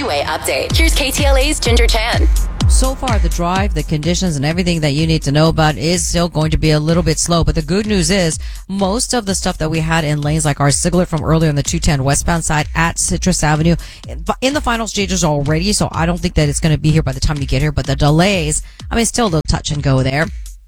Freeway update. Here's KTLA's Ginger Chan. So far, the drive, the conditions, and everything that you need to know about is still going to be a little bit slow. But the good news is most of the stuff that we had in lanes like our Siglet from earlier on the 210 westbound side at Citrus Avenue in the final stages already. So I don't think that it's going to be here by the time you get here. But the delays, still they'll touch and go there.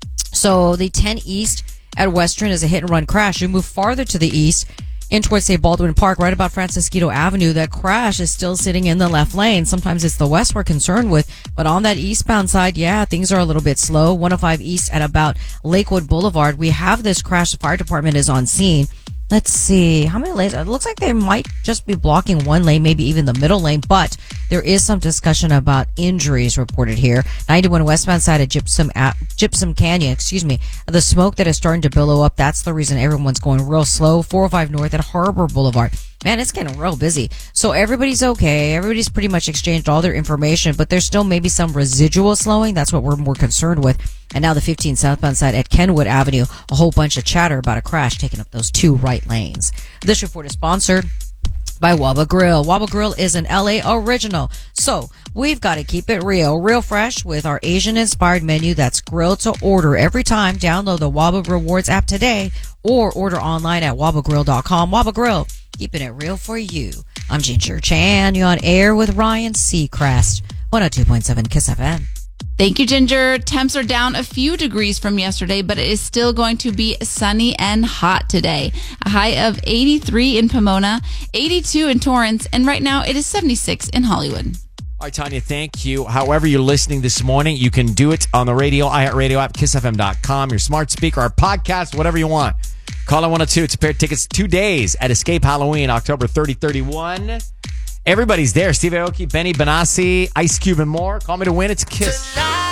So the 10 East at Western is a hit and run crash. You move farther to the east in towards, say, Baldwin Park, right about Francisquito Avenue. That crash is still sitting in the left lane. Sometimes it's the west we're concerned with, but on that eastbound side, things are a little bit slow. 105 East at about Lakewood Boulevard. We have this crash. The fire department is on scene. Let's see. How many lanes? It looks like they might just be blocking one lane, maybe even the middle lane, but there is some discussion about injuries reported here. 91 westbound side of Gypsum Canyon, the smoke that is starting to billow up, that's the reason everyone's going real slow. 405 north at Harbor Boulevard. Man, it's getting real busy. So everybody's okay. Everybody's pretty much exchanged all their information, but there's still maybe some residual slowing. That's what we're more concerned with. And now the 15 southbound side at Kenwood Avenue, a whole bunch of chatter about a crash taking up those two right lanes. This report is sponsored by Waba Grill. Waba Grill is an LA original, so we've got to keep it real fresh with our Asian-inspired menu that's grilled to order every time. Download the Waba Rewards app today or order online at wabagrill.com. Waba Grill, keeping it real for you. I'm Ginger Chan. You're on air with Ryan Seacrest, 102.7 Kiss FM. Thank you, Ginger. Temps are down a few degrees from yesterday, but it is still going to be sunny and hot today. A high of 83 in Pomona, 82 in Torrance, and right now it is 76 in Hollywood. All right, Tanya, thank you. However you're listening this morning, you can do it on the radio, iHeartRadio app, KissFM.com, your smart speaker, our podcast, whatever you want. Caller 102 to pair tickets 2 days at Escape Halloween, October 30, 31. Everybody's there. Steve Aoki, Benny Benassi, Ice Cube, and more. Call me to win. It's Kiss.